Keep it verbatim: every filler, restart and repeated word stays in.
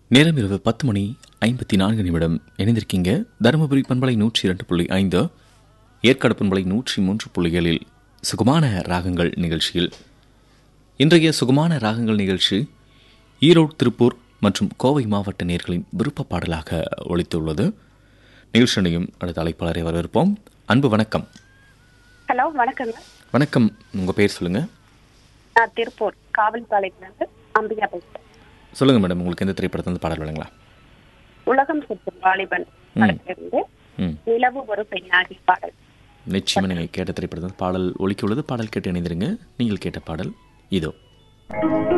நேரம் இரவு பத்து மணி ஐம்பத்தி நான்கு நிமிடம். இணைந்திருக்கீங்க தருமபுரி பண்பலை நூற்றி இரண்டு புள்ளி ஐந்து, ஏற்காடு பண்பலை நூற்றி மூன்று புள்ளி ஏழில் சுகமான ராகங்கள் நிகழ்ச்சியில். இன்றைய சுகமான ராகங்கள் நிகழ்ச்சி ஈரோடு, திருப்பூர் மற்றும் கோவை மாவட்ட நேயர்களின் விருப்ப பாடலாக ஒலித்துள்ளது. நிகழ்ச்சியையும் அடுத்த அழைப்பாளரை வரவேற்போம். அன்பு வணக்கம். ஹலோ, வணக்கங்க. வணக்கம், உங்கள் பேர் சொல்லுங்கள். நான் திருப்பூர் காவல்பாளையத்திலிருந்து அம்பிகா பேசுகிறேன். சொல்லுங்கள் மேடம், உங்களுக்கு எந்த திரைப்படத்திலிருந்து பாடல் வேணுங்களா? உலகம் சுற்றும் வாலிபன் படத்திலிருந்து நிலவு ஒரு பெண்ணாகி பாடல். நிச்சயமாக நீங்கள் கேட்ட திரைப்படத்தில் பாடல் ஒலிக்க உள்ளது. பாடல் கேட்டு இணைந்திருங்க. நீங்கள் கேட்ட பாடல் இதோ.